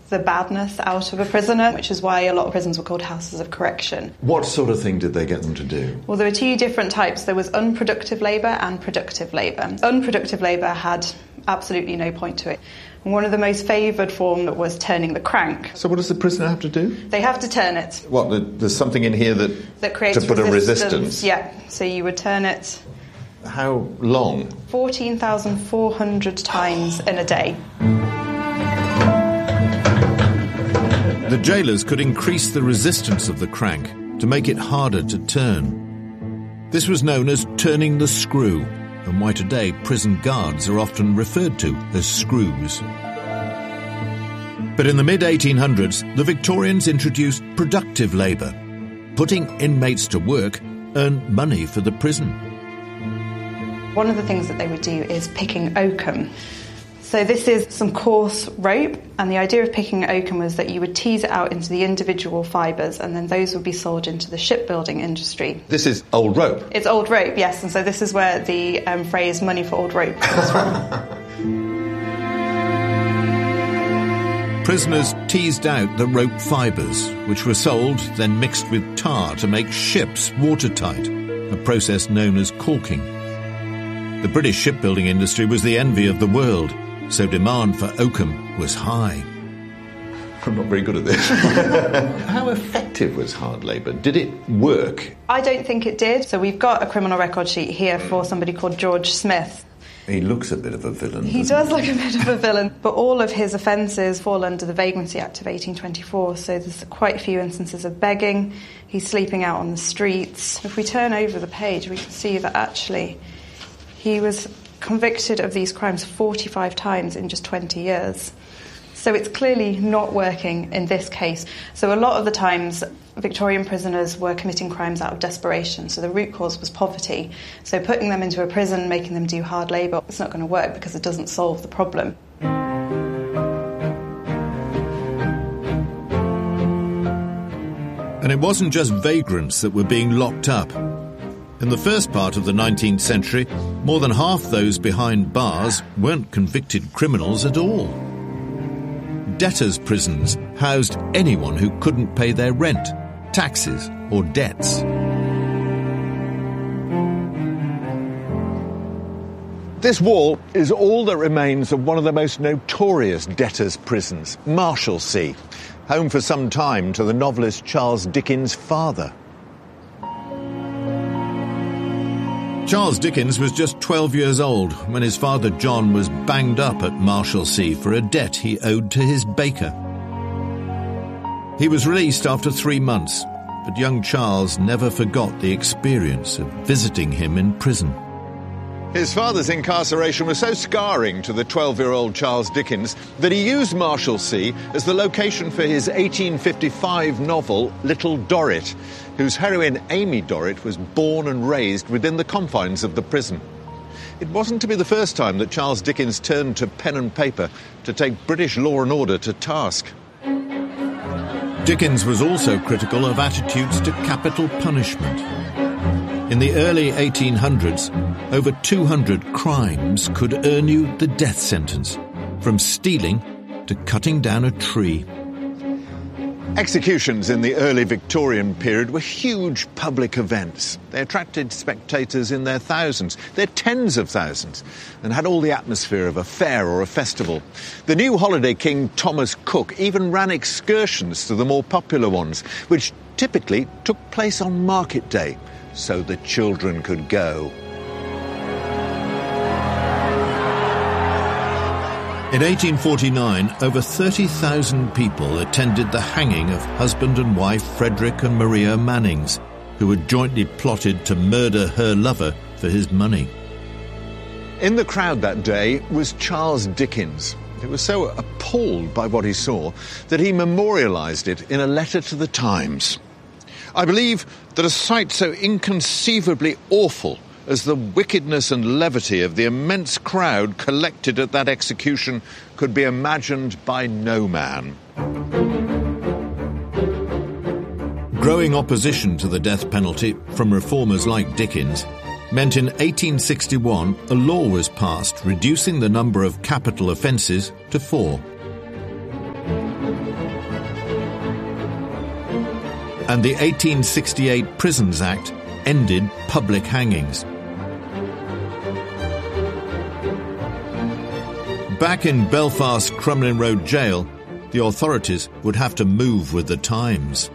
the badness out of a prisoner, which is why a lot of prisons were called houses of correction. What sort of thing did they get them to do? Well, there were two different types. There was unproductive labour and productive labour. Unproductive labour had absolutely no point to it. And one of the most favoured form was turning the crank. So what does the prisoner have to do? They have to turn it. What, there's something in here that creates to put resistance. a resistance? Yeah, so you would turn it. How long? 14,400 times in a day. The jailers could increase the resistance of the crank to make it harder to turn. This was known as turning the screw, and why today prison guards are often referred to as screws. But in the mid-1800s, the Victorians introduced productive labour. Putting inmates to work earned money for the prison. One of the things that they would do is picking oakum. So this is some coarse rope, and the idea of picking oakum was that you would tease it out into the individual fibres, and then those would be sold into the shipbuilding industry. This is old rope? It's old rope, yes, and so this is where the phrase money for old rope comes from. Prisoners teased out the rope fibres, which were sold, then mixed with tar to make ships watertight, a process known as caulking. The British shipbuilding industry was the envy of the world, so demand for oakum was high. I'm not very good at this. How effective was hard labour? Did it work? I don't think it did. So we've got a criminal record sheet here for somebody called George Smith. He looks a bit of a villain. He does look a bit of a villain, but all of his offences fall under the Vagrancy Act of 1824, so there's quite a few instances of begging. He's sleeping out on the streets. If we turn over the page, we can see that actually he was convicted of these crimes 45 times in just 20 years. So it's clearly not working in this case. So a lot of the times, Victorian prisoners were committing crimes out of desperation. So the root cause was poverty. So putting them into a prison, making them do hard labour, it's not going to work because it doesn't solve the problem. And it wasn't just vagrants that were being locked up. In the first part of the 19th century, more than half those behind bars weren't convicted criminals at all. Debtors' prisons housed anyone who couldn't pay their rent, taxes, or debts. This wall is all that remains of one of the most notorious debtors' prisons, Marshalsea, home for some time to the novelist Charles Dickens' father. Charles Dickens was just 12 years old when his father John was banged up at Marshalsea for a debt he owed to his baker. He was released after 3 months, but young Charles never forgot the experience of visiting him in prison. His father's incarceration was so scarring to the 12-year-old Charles Dickens that he used Marshalsea as the location for his 1855 novel Little Dorrit, whose heroine Amy Dorrit was born and raised within the confines of the prison. It wasn't to be the first time that Charles Dickens turned to pen and paper to take British law and order to task. Dickens was also critical of attitudes to capital punishment. In the early 1800s, over 200 crimes could earn you the death sentence, from stealing to cutting down a tree. Executions in the early Victorian period were huge public events. They attracted spectators in their thousands, their tens of thousands, and had all the atmosphere of a fair or a festival. The new holiday king, Thomas Cook, even ran excursions to the more popular ones, which typically took place on market day, so the children could go. In 1849, over 30,000 people attended the hanging of husband and wife Frederick and Maria Mannings, who had jointly plotted to murder her lover for his money. In the crowd that day was Charles Dickens. He was so appalled by what he saw that he memorialised it in a letter to the Times. I believe that a sight so inconceivably awful as the wickedness and levity of the immense crowd collected at that execution could be imagined by no man. Growing opposition to the death penalty from reformers like Dickens meant in 1861 a law was passed reducing the number of capital offences to 4. and the 1868 Prisons Act ended public hangings. Back in Belfast Crumlin Road Jail, the authorities would have to move with the times.